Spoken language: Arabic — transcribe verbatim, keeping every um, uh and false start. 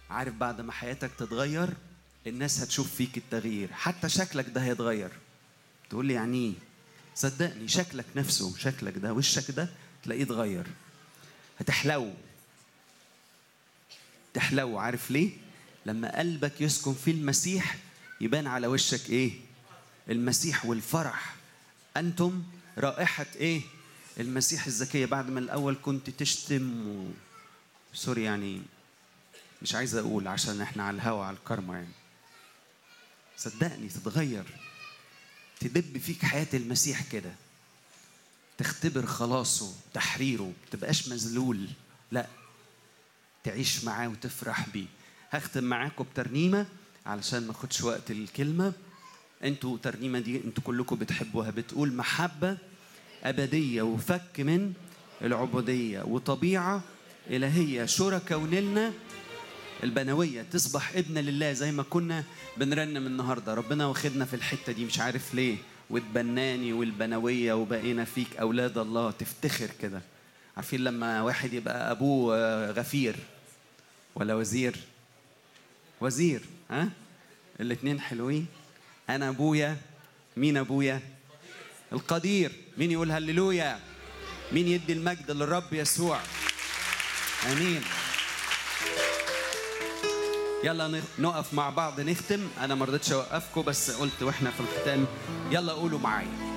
عارف بعد ما حياتك تتغير الناس هتشوف فيك التغيير، حتى شكلك ده هيتغير. تقول لي يعني ايه؟ صدقني شكلك نفسه، شكلك ده وشك ده تلاقيه اتغير. هتحلو تحلو. عارف ليه؟ لما قلبك يسكن في المسيح يبان على وشك ايه؟ المسيح والفرح. انتم رائحة ايه؟ المسيح الزكية. بعد ما الاول كنت تشتم و... سوري يعني مش عايز اقول عشان احنا على الهوا على الكرمة يعني. صدقني تتغير، تدب فيك حياة المسيح كده، تختبر خلاصه تحريره، تبقاش مذلول، لا تعيش معاه وتفرح بيه. هختم معاكم بترنيمة علشان ما اخدش وقت الكلمة. انتوا ترنيمة دي انتوا كلكم بتحبوها، بتقول محبة أبدية وفك من العبودية وطبيعة إلهية شركة ونلنا البنوية تصبح ابن لله. زي ما كنا بنرنم النهاردة، ربنا واخدنا في الحتة دي مش عارف ليه، واتبناني والبنوية وبقينا فيك أولاد الله. تفتخر كده. عارفين لما واحد يبقى أبوه غفير ولا وزير؟ وزير، ها؟ الاتنين حلوين. أنا أبويا مين؟ أبويا القدير. مين يقول هللويا؟ مين يدي المجد للرب يسوع؟ آمين. يلا نقف مع بعض نختم. أنا ما رضيتش أوقفكم بس قلت وإحنا في الختام يلا قولوا معايا.